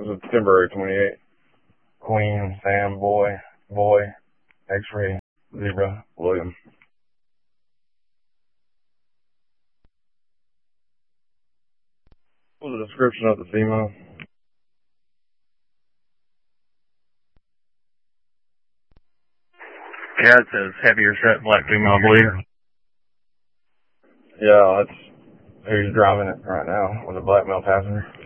This is February 28th. Queen, Sam, boy, X-ray, zebra, William. What was the description of the female? Yeah, it says heavier set black female, I believe. Yeah, that's who's driving it right now with a black male passenger.